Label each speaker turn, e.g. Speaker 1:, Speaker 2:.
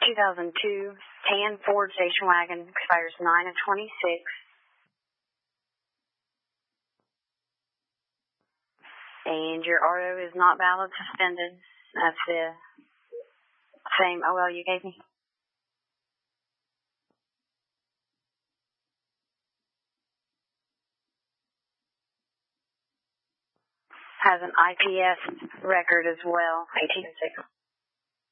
Speaker 1: 2002 tan Ford station wagon, expires 9 of 26. And your RO is not valid, suspended. That's the same OL you gave me. Has an IPS record as well, 18-6.